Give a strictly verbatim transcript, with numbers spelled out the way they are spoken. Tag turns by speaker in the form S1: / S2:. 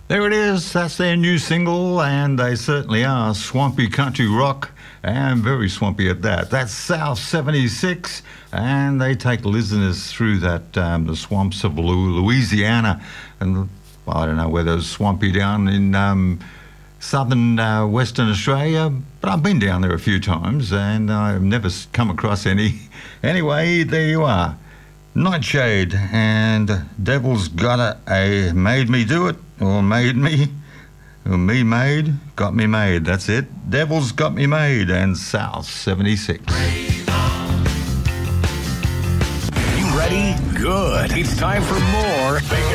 S1: There it is. That's their new single, and they certainly are swampy country rock, and very swampy at that. That's South seventy-six, and they take listeners through that um, the swamps of Louisiana, and well, I don't know whether it's swampy down in um, southern uh, Western Australia, but I've been down there a few times, and I've never come across any. Anyway, there you are. Nightshade and Devil's Got a, a Made Me Do It, or Made Me, or Me Made, Got Me Made, that's it. Devil's Got Me Made, and South seventy-six.
S2: You ready? Good. It's time for more